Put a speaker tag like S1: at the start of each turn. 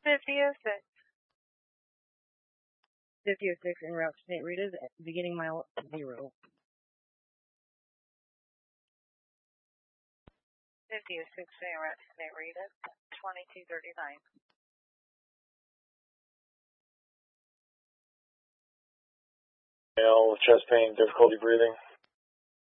S1: 5006. 5006 en route to St. Rita's, beginning mile 0.
S2: 5006 en route to St. Rita's, 2239.
S3: Male with chest pain, difficulty breathing.